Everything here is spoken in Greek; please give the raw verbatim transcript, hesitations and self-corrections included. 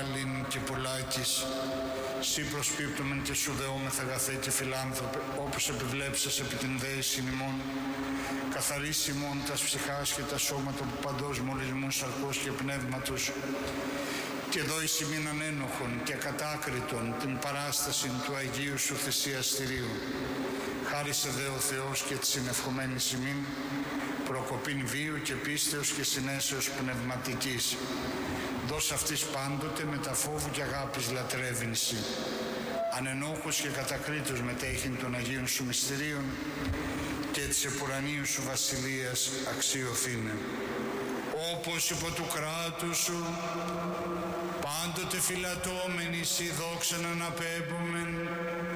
πάλιν και πουλάκης, σύ προσπίπτομεν και σου δεόμεθ αγαθέ και φιλάνθρωπε, όπως επιβλέψας επί την δέησιν ημών, καθαρίσι ημών τας ψυχάς και τα σώματα που παντός μολυσμού σαρκός και πνεύματος, και δώεις ημίν ανένοχον και ακατάκριτον την παράσταση του Αγίου σου θυσιαστηρίου. Χάρισε δε ο Θεός και της συνευχομένης ημίν, προκοπήν βίου και πίστεως και συνέσεως πνευματικής. Δώσ' αυτής πάντοτε με τα φόβου και αγάπης λατρεύεινση. Ανενόχος και κατακρίτως μετέχειν των Αγίων σου μυστηρίων και της επουρανίου σου βασιλείας αξιοθήνε. Όπως υπό του κράτους σου, πάντοτε φυλατώμενοι σοι δόξαν αναπέμπομεν,